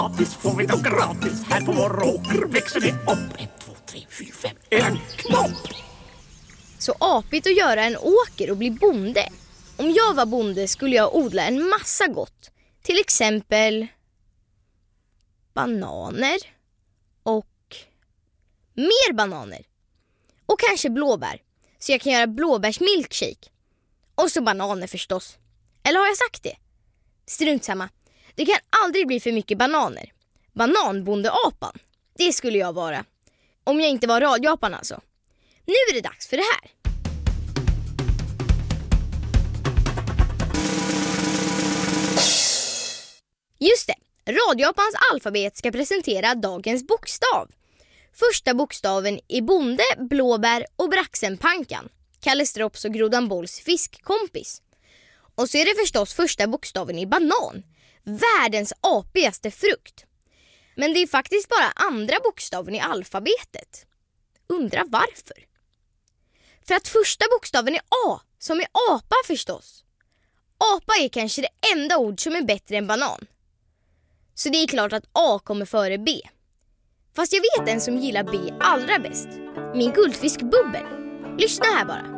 Gratis får vi dem gratis. Här på vår åker växer det upp. 1, 2, 3, 4, 5. En knopp. Så apigt att göra en åker och bli bonde. Om jag var bonde skulle jag odla en massa gott. Till exempel bananer och mer bananer. Och kanske blåbär. Så jag kan göra blåbärsmilkshake. Och så bananer förstås. Eller har jag sagt det? Strunt samma. Det kan aldrig bli för mycket bananer. Bananbondeapan. Det skulle jag vara. Om jag inte var radioapan alltså. Nu är det dags för det här. Just det. Radioapans alfabet ska presentera dagens bokstav. Första bokstaven är bonde, blåbär och braxenpankan. Kalle Strops och Grodan Bolls fiskkompis. Och så är det förstås första bokstaven i banan. Världens apigaste frukt. Men det är faktiskt bara andra bokstaven i alfabetet. Undrar varför? För att första bokstaven är A, som är apa förstås. Apa är kanske det enda ord som är bättre än banan. Så det är klart att A kommer före B. Fast jag vet en som gillar B allra bäst. Min guldfisk Bubbel. Lyssna här bara.